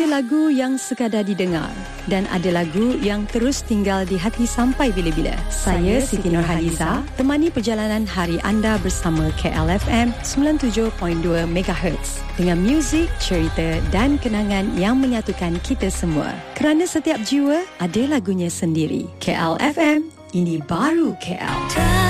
Ada lagu yang sekadar didengar dan ada lagu yang terus tinggal di hati sampai bila-bila. Saya Siti Nurhaliza, temani perjalanan hari anda bersama KLFM 97.2 MHz dengan muzik, cerita dan kenangan yang menyatukan kita semua. Kerana setiap jiwa ada lagunya sendiri. KLFM, ini baru KL.